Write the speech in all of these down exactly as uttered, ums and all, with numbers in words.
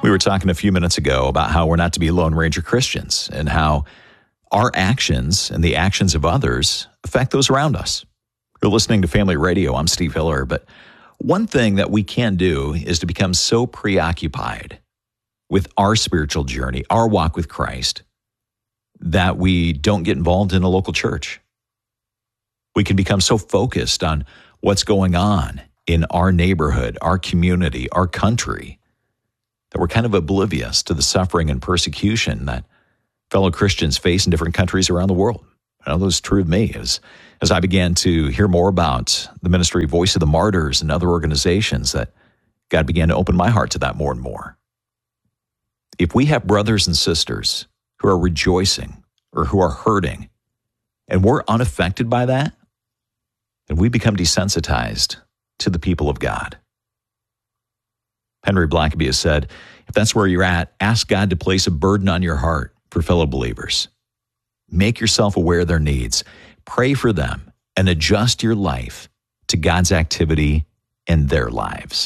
We were talking a few minutes ago about how we're not to be Lone Ranger Christians and how our actions and the actions of others affect those around us. You're listening to Family Radio. I'm Steve Hiller, but one thing that we can do is to become so preoccupied with our spiritual journey, our walk with Christ, that we don't get involved in a local church. We can become so focused on what's going on in our neighborhood, our community, our country, that we're kind of oblivious to the suffering and persecution that fellow Christians face in different countries around the world. I know this is true of me as, as I began to hear more about the ministry Voice of the Martyrs and other organizations, that God began to open my heart to that more and more. If we have brothers and sisters who are rejoicing or who are hurting, and we're unaffected by that, then we become desensitized to the people of God. Henry Blackaby has said, if that's where you're at, ask God to place a burden on your heart for fellow believers. Make yourself aware of their needs, pray for them, and adjust your life to God's activity in their lives.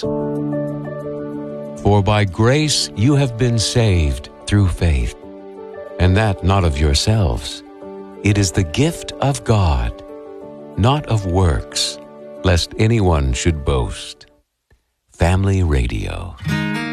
For by grace you have been saved through faith, and that not of yourselves. It is the gift of God, not of works, lest anyone should boast. Family Radio.